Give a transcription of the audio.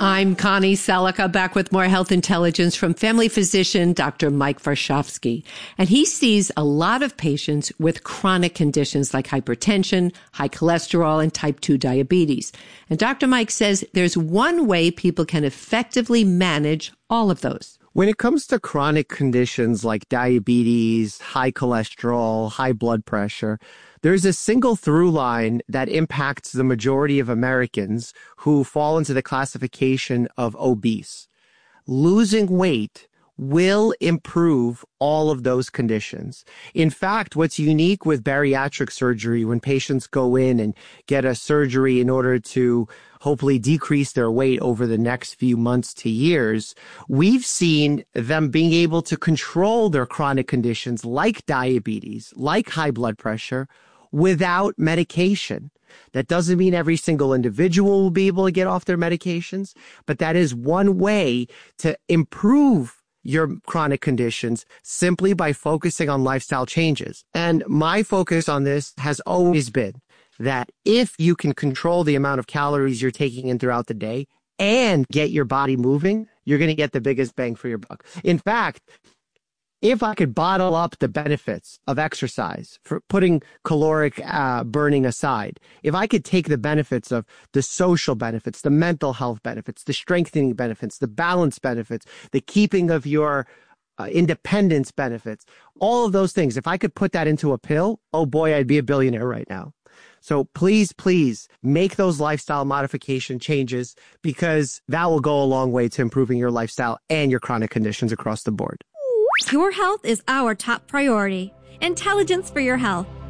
I'm Connie Selica, back with more health intelligence from family physician Dr. Mike Varshavsky. And he sees a lot of patients with chronic conditions like hypertension, high cholesterol, and type 2 diabetes. And Dr. Mike says there's one way people can effectively manage all of those. When it comes to chronic conditions like diabetes, high cholesterol, high blood pressure, there's a single through line that impacts the majority of Americans who fall into the classification of obese. Losing weight will improve all of those conditions. In fact, what's unique with bariatric surgery, when patients go in and get a surgery in order to hopefully decrease their weight over the next few months to years, we've seen them being able to control their chronic conditions like diabetes, like high blood pressure, without medication. That doesn't mean every single individual will be able to get off their medications, but that is one way to improve your chronic conditions simply by focusing on lifestyle changes. And my focus on this has always been that if you can control the amount of calories you're taking in throughout the day and get your body moving, you're going to get the biggest bang for your buck. In fact, if I could bottle up the benefits of exercise, for putting caloric burning aside, if I could take the benefits of the social benefits, the mental health benefits, the strengthening benefits, the balance benefits, the keeping of your independence benefits, all of those things, if I could put that into a pill, oh boy, I'd be a billionaire right now. So please, please make those lifestyle modification changes, because that will go a long way to improving your lifestyle and your chronic conditions across the board. Your health is our top priority. Intelligence for your health.